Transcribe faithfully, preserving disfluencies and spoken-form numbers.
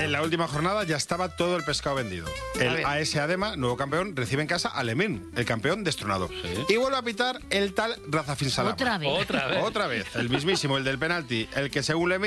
En la última jornada ya estaba todo el pescado vendido. El A S Adema, nuevo campeón, recibe en casa al Emin, el campeón destronado. Sí. Y vuelve a pitar el tal Razafin Salama. Otra vez. Otra vez. Otra vez, el mismísimo, el del penalti, el que según le